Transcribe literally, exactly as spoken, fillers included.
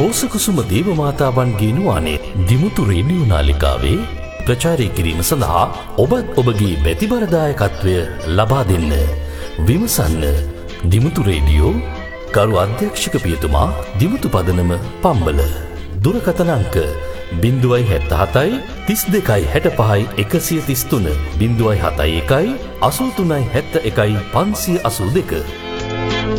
රෝසකුසුම දේවමාතාවන්ගේ නුවානේ Dimuthu radio නාලිකාවේ ප්‍රචාරය කිරීම සඳහා ඔබත් ඔබගේ බැතිබරදායකත්වය ලබා දෙන්න. විමසන්න දිමුතු රේඩියෝ, කරු අධ්‍යක්ෂක පියතුමා, දිමුතු පදනම පම්බල. දුරකථන අංක බිංදුවයි හැත්ත හතයි තිස් දෙකයි හැට පහයි එකසිය තිස් තුන බිංදුවයි හතයි එකයි අසූ තුනයි හැත්ත එකයි පන්සිය අසූ දෙක.